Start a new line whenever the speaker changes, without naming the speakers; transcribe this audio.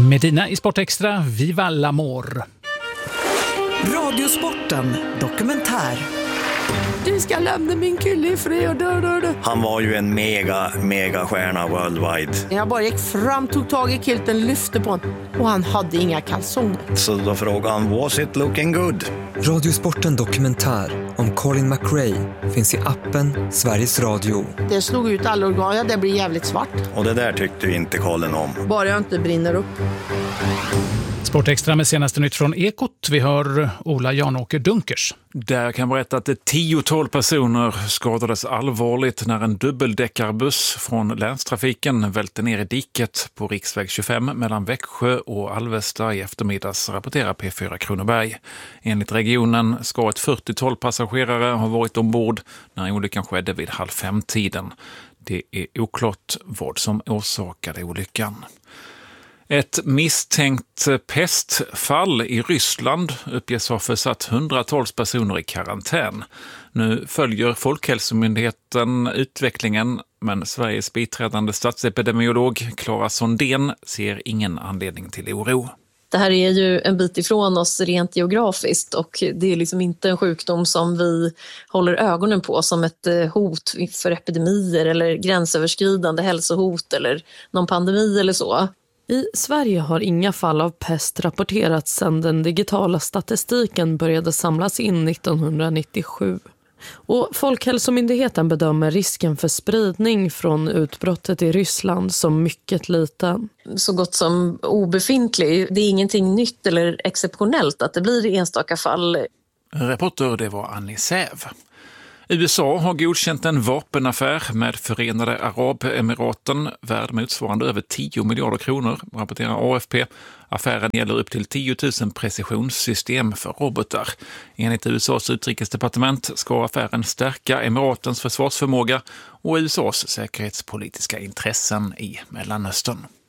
Medina i Sportextra, Viva l'Amor.
Radiosporten dokumentär.
Du ska lämna min kille i fred.
Han var ju en mega stjärna worldwide.
Jag bara gick fram, tog tag i kilten, lyfte på honom. Och han hade inga kalsonger.
Så då frågade han, was it looking good?
Radiosporten dokumentär om Colin McRae finns i appen Sveriges Radio.
Det slog ut alla organ, ja, det blir jävligt svart.
Och det där tyckte ju inte Colin om.
Bara jag inte brinner upp.
Sportextra med senaste nytt från Ekot. Vi hör Ola Janåker Dunkers.
Där kan jag berätta att 10-12 personer skadades allvarligt när en dubbeldäckarbuss från länstrafiken välte ner i diket på riksväg 25 mellan Växjö och Alvesta i eftermiddags, rapporterar P4 Kronoberg. Enligt regionen ska ett 40-tal passagerare ha varit ombord när olyckan skedde vid 4:30. Det är oklart vad som orsakade olyckan. Ett misstänkt pestfall i Ryssland uppges ha försatt hundratals personer i karantän. Nu följer Folkhälsomyndigheten utvecklingen, men Sveriges biträdande statsepidemiolog Clara Sondén ser ingen anledning till oro.
Det här är ju en bit ifrån oss rent geografiskt och det är liksom inte en sjukdom som vi håller ögonen på som ett hot för epidemier eller gränsöverskridande hälsohot eller någon pandemi eller så.
I Sverige har inga fall av pest rapporterats sedan den digitala statistiken började samlas in 1997. Och Folkhälsomyndigheten bedömer risken för spridning från utbrottet i Ryssland som mycket liten.
Så gott som obefintlig. Det är ingenting nytt eller exceptionellt att det blir enstaka fall.
Reporter, det var Annie Säv. USA har godkänt en vapenaffär med Förenade Arabemiraten värd motsvarande över 10 miljarder kronor, rapporterar AFP. Affären gäller upp till 10 000 precisionssystem för robotar. Enligt USAs utrikesdepartement ska affären stärka Emiratens försvarsförmåga och USAs säkerhetspolitiska intressen i Mellanöstern.